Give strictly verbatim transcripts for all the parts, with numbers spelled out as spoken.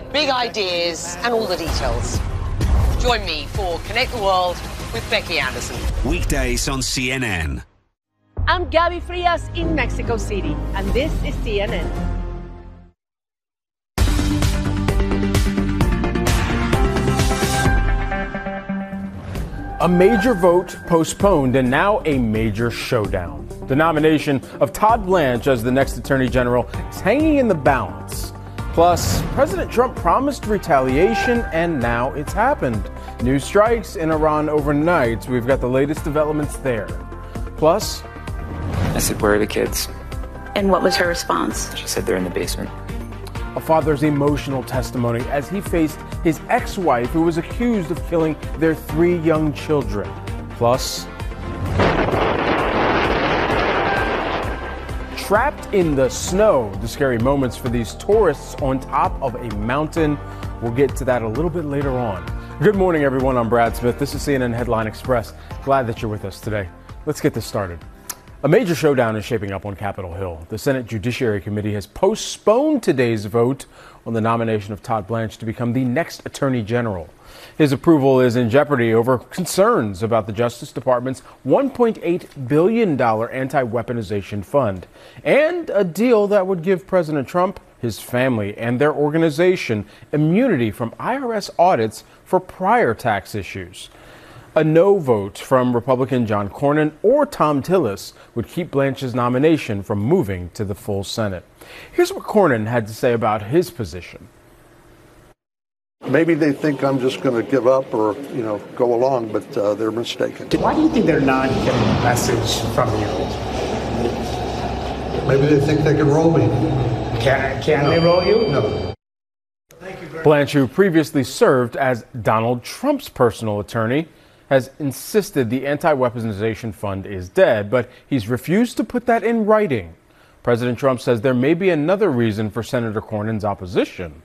big ideas and all the details. Join me for Connect the World with Becky Anderson. Weekdays on C N N. I'm Gabby Frias in Mexico City, and this is C N N. A major vote postponed and now a major showdown. The nomination of Todd Blanche as the next Attorney General is hanging in the balance. Plus, President Trump promised retaliation and now it's happened. New strikes in Iran overnight. We've got the latest developments there. Plus, I said, where are the kids? And what was her response? She said they're in the basement. A father's emotional testimony as he faced his ex-wife who was accused of killing their three young children. Plus, trapped in the snow, the scary moments for these tourists on top of a mountain. We'll get to that a little bit later on. Good morning, everyone. I'm Brad Smith. This is C N N Headline Express. Glad that you're with us today. Let's get this started. A major showdown is shaping up on Capitol Hill. The Senate Judiciary Committee has postponed today's vote on the nomination of Todd Blanche to become the next Attorney General. His approval is in jeopardy over concerns about the Justice Department's one point eight billion dollars anti-weaponization fund and a deal that would give President Trump, his family, and their organization immunity from I R S audits for prior tax issues. A no vote from Republican John Cornyn or Thom Tillis would keep Blanche's nomination from moving to the full Senate. Here's what Cornyn had to say about his position. Maybe they think I'm just going to give up or, you know, go along, but uh, they're mistaken. Why do you think they're not getting a message from you? Maybe they think they can roll me. Can, can no. they roll you? No. Blanche, who previously served as Donald Trump's personal attorney, has insisted the anti-weaponization fund is dead, but he's refused to put that in writing. President Trump says there may be another reason for Senator Cornyn's opposition.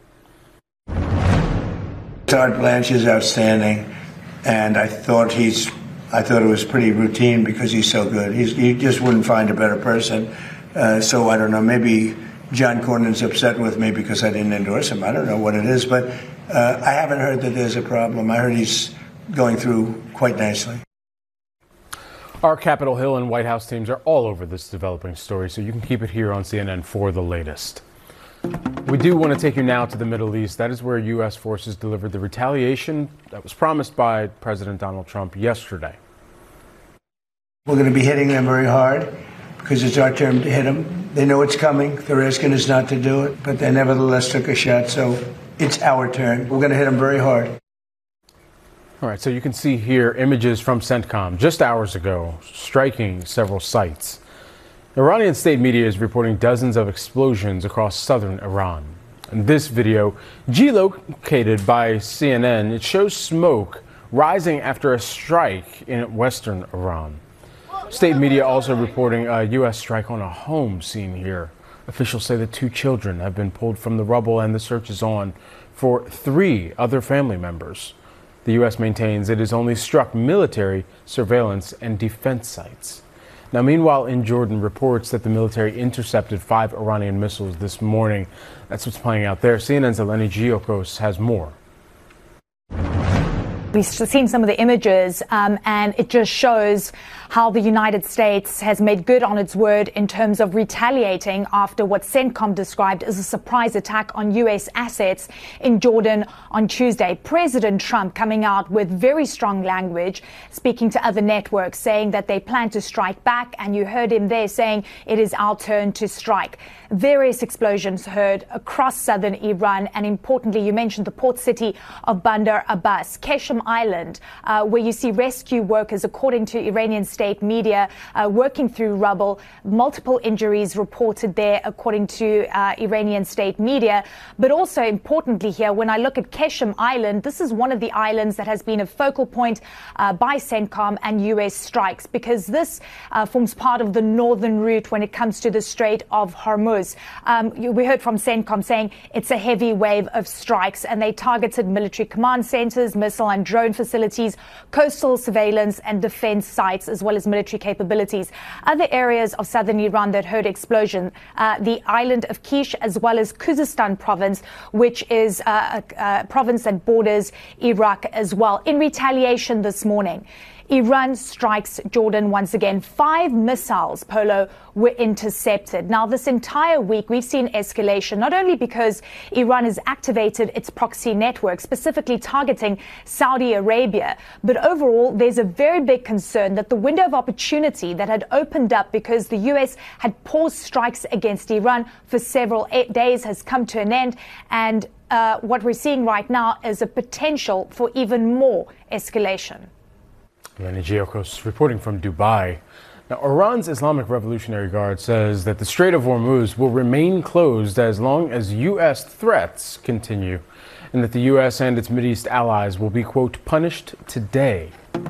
Todd Blanche is outstanding, and I thought he's, I thought it was pretty routine because he's so good. He's, you just wouldn't find a better person. Uh, so I don't know, maybe John Cornyn's upset with me because I didn't endorse him. I don't know what it is, but uh, I haven't heard that there's a problem. I heard he's going through quite nicely. Our Capitol Hill and White House teams are all over this developing story, so you can keep it here on C N N for the latest. We do want to take you now to the Middle East. That is where U S forces delivered the retaliation that was promised by President Donald Trump yesterday. We're going to be hitting them very hard because it's our turn to hit them. They know it's coming. They're asking us not to do it, but they nevertheless took a shot, so it's our turn. We're going to hit them very hard. All right, so you can see here images from CENTCOM just hours ago, striking several sites. Iranian state media is reporting dozens of explosions across southern Iran. In this video, geolocated by C N N, it shows smoke rising after a strike in western Iran. State media also reporting a U S strike on a home seen here. Officials say that two children have been pulled from the rubble and the search is on for three other family members. The U S maintains it has only struck military, surveillance, and defense sites. Now, meanwhile, in Jordan, reports that the military intercepted five Iranian missiles this morning. That's what's playing out there. C N N's Eleni Giokos has more. We've seen some of the images, um, and it just shows how the United States has made good on its word in terms of retaliating after what CENTCOM described as a surprise attack on U S assets in Jordan on Tuesday. President Trump coming out with very strong language, speaking to other networks, saying that they plan to strike back, and you heard him there saying it is our turn to strike. Various explosions heard across southern Iran, and importantly, you mentioned the port city of Bandar Abbas, Keshem Island, uh, where you see rescue workers, according to Iranian state media, uh, working through rubble. Multiple injuries reported there, according to uh, Iranian state media. But also importantly here, when I look at Keshem Island, this is one of the islands that has been a focal point uh, by CENTCOM and U S strikes, because this uh, forms part of the northern route when it comes to the Strait of Hormuz. Um, we heard from CENTCOM saying it's a heavy wave of strikes, and they targeted military command centers, missile and drone drone facilities, coastal surveillance and defense sites, as well as military capabilities. Other areas of southern Iran that heard explosion, uh, the island of Kish, as well as Khuzestan province, which is uh, a, a province that borders Iraq as well. In retaliation this morning, Iran strikes Jordan once again. Five missiles, Polo, were intercepted. Now, this entire week, we've seen escalation, not only because Iran has activated its proxy network, specifically targeting Saudi Arabia, but overall, there's a very big concern that the window of opportunity that had opened up because the U S had paused strikes against Iran for several days has come to an end. And uh, what we're seeing right now is a potential for even more escalation. Lenny Giocos reporting from Dubai. Now, Iran's Islamic Revolutionary Guard says that the Strait of Hormuz will remain closed as long as U S threats continue, and that the U S and its Mideast allies will be, quote, punished today.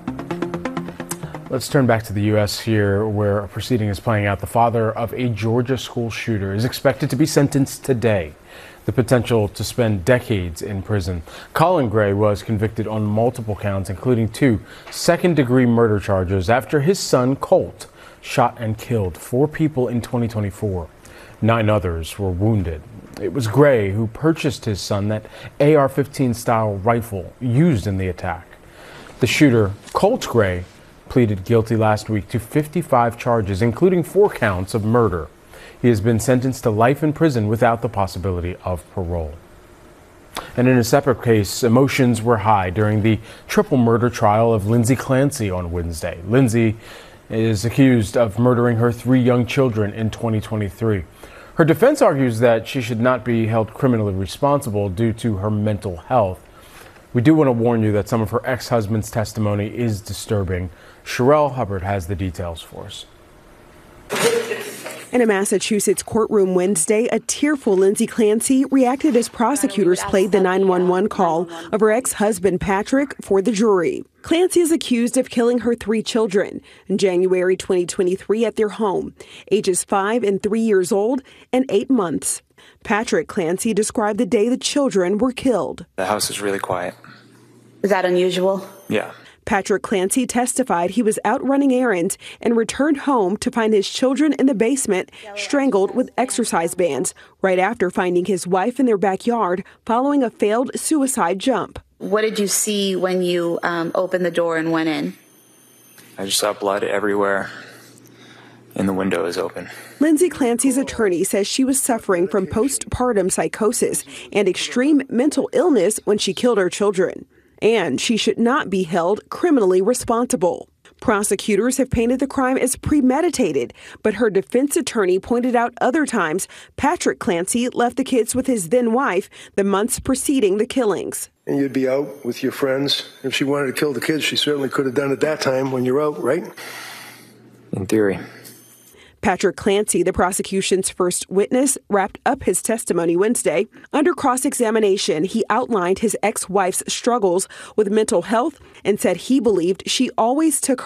Let's turn back to the U S here, where a proceeding is playing out. The father of a Georgia school shooter is expected to be sentenced today. The potential to spend decades in prison. Colin Gray was convicted on multiple counts, including two second-degree murder charges after his son, Colt, shot and killed four people in twenty twenty-four. Nine others were wounded. It was Gray who purchased his son that A R fifteen style rifle used in the attack. The shooter, Colt Gray, pleaded guilty last week to fifty-five charges, including four counts of murder. He has been sentenced to life in prison without the possibility of parole. And in a separate case, emotions were high during the triple murder trial of Lindsay Clancy on Wednesday. Lindsay is accused of murdering her three young children in twenty twenty-three. Her defense argues that she should not be held criminally responsible due to her mental health. We do want to warn you that some of her ex-husband's testimony is disturbing. Sherelle Hubbard has the details for us. In a Massachusetts courtroom Wednesday, a tearful Lindsay Clancy reacted as prosecutors played the nine one one call of her ex-husband Patrick for the jury. Clancy is accused of killing her three children in January twenty twenty-three at their home, ages five and three years old and eight months. Patrick Clancy described the day the children were killed. The house is really quiet. Is that unusual? Yeah. Patrick Clancy testified he was out running errands and returned home to find his children in the basement, strangled with exercise bands, right after finding his wife in their backyard following a failed suicide jump. What did you see when you um, opened the door and went in? I just saw blood everywhere, and the window is open. Lindsay Clancy's attorney says she was suffering from postpartum psychosis and extreme mental illness when she killed her children, and she should not be held criminally responsible. Prosecutors have painted the crime as premeditated, but her defense attorney pointed out other times Patrick Clancy left the kids with his then wife the months preceding the killings. And you'd be out with your friends. If she wanted to kill the kids, she certainly could have done it that time when you're out, right? In theory. Patrick Clancy, the prosecution's first witness, wrapped up his testimony Wednesday. Under cross-examination, he outlined his ex-wife's struggles with mental health and said he believed she always took